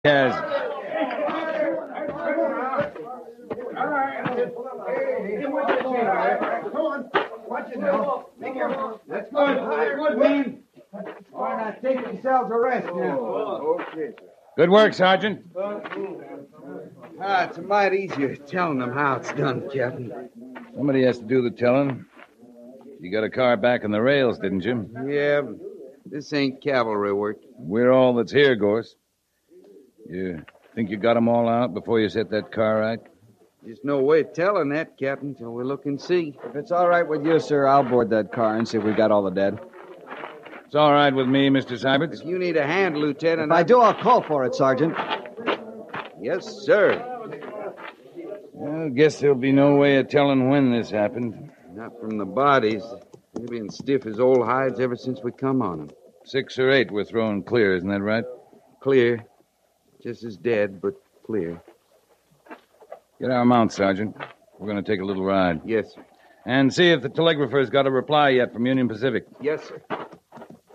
Yes. That's good, man. All right, now take yourselves a rest now. Okay, sir. Good work, Sergeant. It's a mite easier telling them how it's done, Captain. Somebody has to do the telling. You got a car back on the rails, didn't you? Yeah, but this ain't cavalry work. We're all that's here, Gorse. You think you got 'em all out before you set that car right? There's no way of telling that, Captain, till we look and see. If it's all right with you, sir, I'll board that car and see if we got all the dead. It's all right with me, Mr. Syberts. If you need a hand, Lieutenant... If I do, I'll call for it, Sergeant. Yes, sir. Well, guess there'll be no way of telling when this happened. Not from the bodies. They've been stiff as old hides ever since we come on them. 6 or 8 were thrown clear, isn't that right? Clear. Just as dead, but clear. Get our mounts, Sergeant. We're going to take a little ride. Yes, sir. And see if the telegrapher's got a reply yet from Union Pacific. Yes, sir.